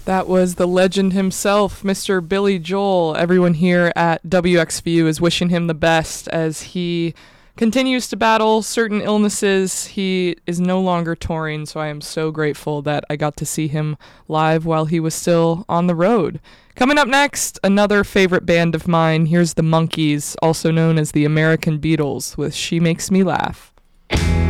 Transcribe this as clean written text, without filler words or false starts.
That was the legend himself, Mr. Billy Joel. Everyone here at WXVU is wishing him the best as he continues to battle certain illnesses. He is no longer touring, so I am so grateful that I got to see him live while he was still on the road. Coming up next, another favorite band of mine. Here's the Monkees, also known as the American Beatles, with She Makes Me Laugh.